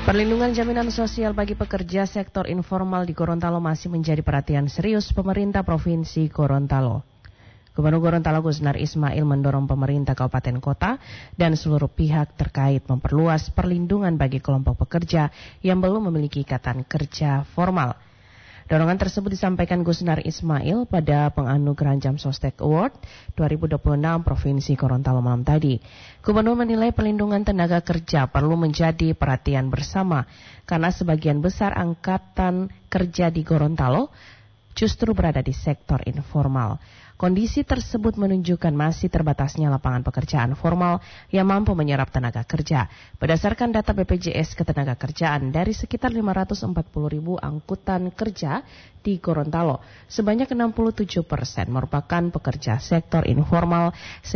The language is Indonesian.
Perlindungan jaminan sosial bagi pekerja sektor informal di Gorontalo masih menjadi perhatian serius pemerintah Provinsi Gorontalo. Gubernur Gorontalo Gusnar Ismail mendorong pemerintah kabupaten kota dan seluruh pihak terkait memperluas perlindungan bagi kelompok pekerja yang belum memiliki ikatan kerja formal. Dorongan tersebut disampaikan Gusnar Ismail pada penganugerahan Jam Sostek Award 2026 Provinsi Gorontalo malam tadi. Gubernur menilai perlindungan tenaga kerja perlu menjadi perhatian bersama karena sebagian besar angkatan kerja di Gorontalo justru berada di sektor informal. Kondisi tersebut menunjukkan masih terbatasnya lapangan pekerjaan formal yang mampu menyerap tenaga kerja. Berdasarkan data BPJS Ketenagakerjaan, dari sekitar 540.000 angkutan kerja di Gorontalo, sebanyak 67% merupakan pekerja sektor informal.